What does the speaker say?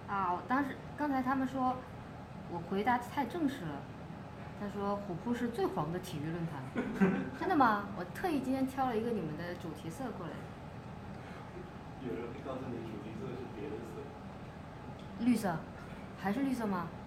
啊，刚才他们说我回答太正式了。他说虎扑是最黄的体育论坛，真的吗？我特意今天挑了一个你们的主题色过来。 有人会告诉你主题色是别的色。 绿色，还是绿色吗？